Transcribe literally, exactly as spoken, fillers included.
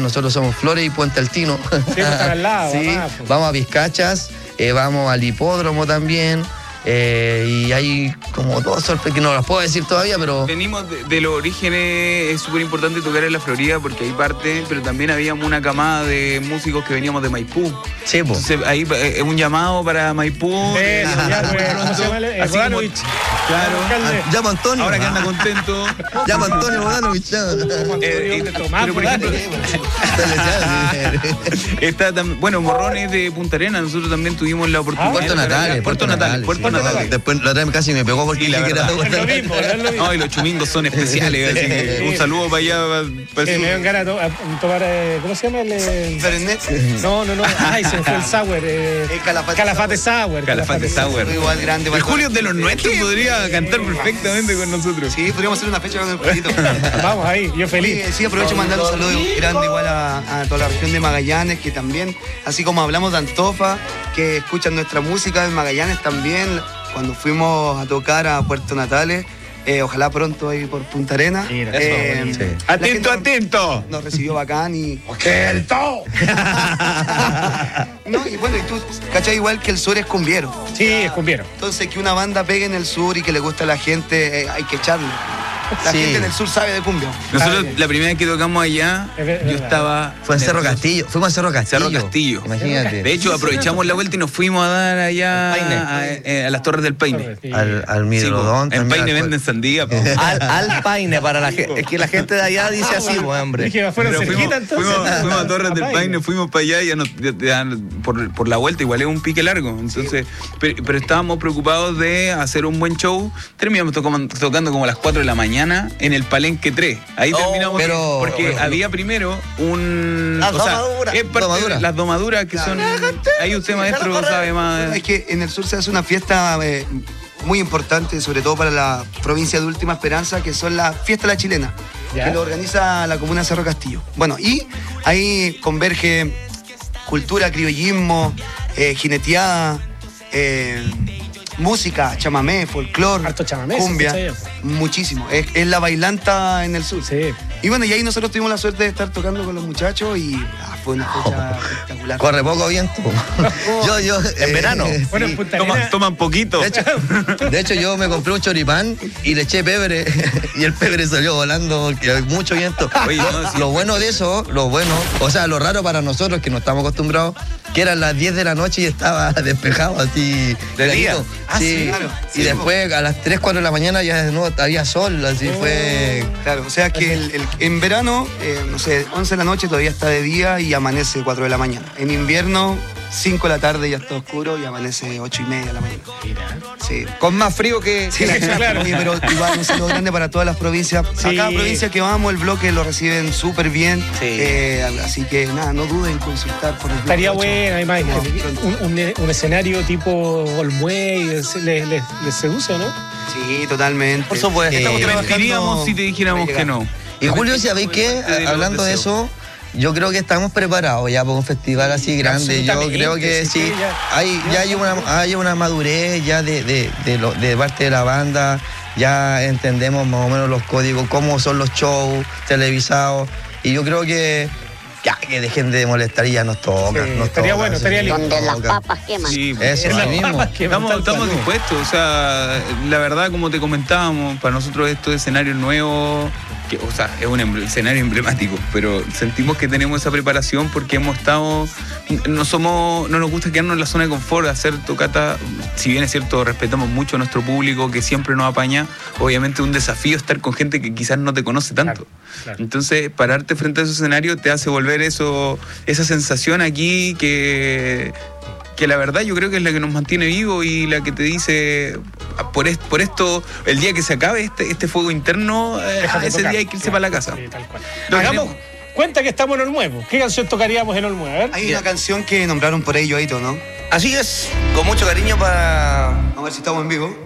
nosotros somos Flores y Puente Altino. Sí, pues están al lado. Sí, mamá, pues. vamos a Vizcachas, eh, vamos al hipódromo también. Eh, y hay como dos sorpresas que no las puedo decir todavía, pero... Venimos de, de los orígenes, es súper importante tocar en la Florida porque hay parte, pero también habíamos una camada de músicos que veníamos de Maipú. Sí, po. Entonces ahí es un llamado para Maipú. Eso, ya, pues, ¿cómo se llama? Eh, Así como- Bodanovich. Claro. Alcalde. Ah, llama a Antonio. Ahora que anda contento. Llama a Antonio Bodanovich. Eh, de Tomás, pero por ejemplo, está tam- bueno, Morrones de Punta Arenas, nosotros también tuvimos la oportunidad. Puerto de tocar allá. Natales. Puerto Natales, Puerto sí. Natales. Después la otra vez casi me pegó porque Sí, la dije que era verdad. Puerto Es lo Natales. mismo, es lo mismo. No, y los chumingos son especiales, así que Sí. un saludo para allá. Para, para Sí, el me sur. dio ganas de to- a tomar, eh, ¿cómo se llama? El, eh, Fernet. no, no, no. Ay, se me fue el sour. Eh, El Calafate Calafate Sour. Calafate Sour. Igual grande. El Julio es de los nuestros, podría cantar perfectamente con nosotros. Sí, podríamos hacer una fecha con el Julito. Vamos ahí, yo feliz. Oye, sí, aprovecho de mandar un saludo grande igual a, a toda la región de Magallanes, que también, así como hablamos de Antofa, que escuchan nuestra música en Magallanes también, cuando fuimos a tocar a Puerto Natales, eh, ojalá pronto ahí por Punta Arenas. Mira, eh, eso, sí. la Atento, gente atento. Nos recibió bacán y... No, y bueno, y tú, ¿cachai? Igual que el sur es cumbiero. Sí, es cumbiero. Entonces, que una banda pegue en el sur y que le guste a la gente, eh, hay que echarle. La Sí. gente en el sur sabe de cumbia. Nosotros, la primera vez que tocamos allá, Es ver- es yo verdad. estaba. Fue en Cerro nervioso. Castillo. Fuimos a Cerro Castillo. Cerro Castillo. Imagínate. De hecho, aprovechamos la vuelta y nos fuimos a dar allá Al Paine. a, eh, a las Torres del Paine. Sí. Al, al Sí, Midrodón. po. En también, Paine al- venden sandía. po. Al, al Paine, para la gente. Es que la gente de allá dice así, pues, hombre. Dije, fueron Pero fuimos, cerquita entonces. fuimos, fuimos a Torres del Paine. Paine, fuimos para allá y ya nos- ya- ya por, por la vuelta igual es un pique largo. Entonces, pero, pero estábamos preocupados de hacer un buen show. Terminamos tocando, tocando como a las cuatro de la mañana en el Palenque tres. Ahí Oh, terminamos pero- porque pero- había primero un... Las o sea, domaduras. es parte de Domaduras. las domaduras que son... Ahí usted, maestro, sabe más. Es que en el sur se hace una fiesta eh, muy importante, sobre todo para la provincia de Última Esperanza, que son las fiestas La Chilena, ¿Ya? que lo organiza la comuna Cerro Castillo. Bueno, y ahí converge cultura, criollismo, eh, jineteada, eh, música, chamamé, folclore, Harto chamamé, cumbia, se escucha muchísimo. Es, es la bailanta en el sur. Sí. Y bueno, y ahí nosotros tuvimos la suerte de estar tocando con los muchachos y ah, fue una fecha espectacular. Corre poco viento. yo, yo. En verano. Bueno, sí. en Punta Toman, Arenas. toman poquito. De hecho, de hecho, yo me compré un choripán y le eché pebre y el pebre salió volando porque hay mucho viento. Oye, lo, no, sí. lo bueno de eso, lo bueno, o sea, lo raro para nosotros que no estamos acostumbrados, que eran las diez de la noche y estaba despejado así. ¿De día? clarito. Ah, sí, sí, claro. Y Sí, después a las tres, cuatro de la mañana ya no había sol, así fue. Claro, o sea que el- el- en verano, eh, no sé, once de la noche todavía está de día y amanece cuatro de la mañana. En invierno, cinco de la tarde ya está oscuro y amanece ocho y media de la mañana. Sí. Con más frío que. Sí, claro. Oye, pero igual un saludo grande para todas las provincias. Sí. A cada provincia que vamos, el bloque lo reciben súper bien. Sí. Eh, así que nada, no duden en consultar por el Estaría bloque ocho. bueno, además, No, un, un- un escenario tipo Olmuey, les, les, les- les seduce, ¿no? Sí, totalmente. Por supuesto. Estamos Eh, trabajando Mentiríamos si te dijéramos para que llegar. no. Y Julio, ¿sabéis qué? De los Hablando de deseos. eso, yo creo que estamos preparados ya para un festival así grande. Yo absolutamente, creo que sí, sí, ya. hay, ya hay una, hay una madurez ya de, de, de, lo- de parte de la banda, ya entendemos más o menos los códigos, cómo son los shows televisados, y yo creo que ya que dejen de molestar y ya nos toca. Sí, nos estaría toca, bueno, sí, estaría nos lindo. Donde las toca. papas queman. Sí, Eso, Las así mismo. papas que Estamos, tal estamos cual. dispuestos, o sea, la verdad, como te comentábamos, para nosotros estos escenarios nuevos, que, o sea, es un emble- escenario emblemático, pero sentimos que tenemos esa preparación porque hemos estado, no somos, no nos gusta quedarnos en la zona de confort, hacer tocata, si bien es cierto, respetamos mucho a nuestro público que siempre nos apaña, obviamente un desafío estar con gente que quizás no te conoce tanto. Claro, claro. Entonces, pararte frente a ese escenario te hace volver eso, esa sensación aquí que, que la verdad yo creo que es la que nos mantiene vivos y la que te dice, por, est- por esto, el día que se acabe este, este fuego interno, eh, Deja de ese tocar. día hay que irse para la casa. Sí, tal cual. Lo Hagamos tenemos. cuenta que estamos en Olmuevo. ¿Qué canción tocaríamos en Olmuevo? A ver. Hay una canción que nombraron por ello, Aito, ¿no? Así es, con mucho cariño para. Vamos a ver si estamos en vivo.